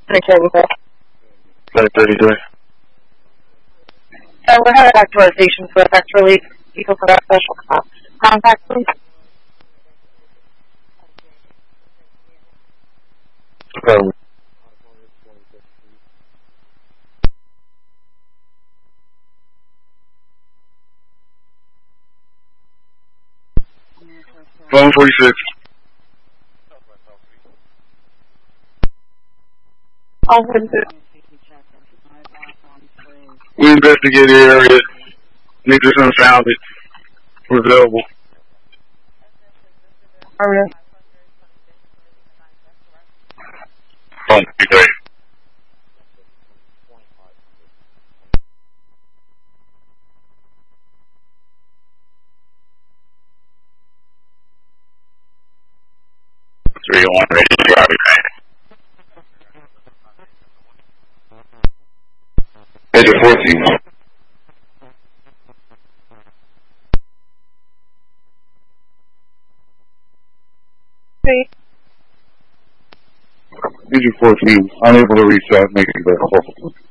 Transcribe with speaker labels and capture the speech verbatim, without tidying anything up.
Speaker 1: Flight thirty-three.
Speaker 2: So we're headed back to our station for effects relief. People for that special contact, please.
Speaker 1: Um, Phone forty-six.
Speaker 2: All good.
Speaker 1: We investigate the area. Niggas unfounded. We're available.
Speaker 2: Alright.
Speaker 1: Phone forty-three. three oh one ready to drive again. Major fourteen.
Speaker 2: Three.
Speaker 1: Major fourteen, unable to reach out, making it better.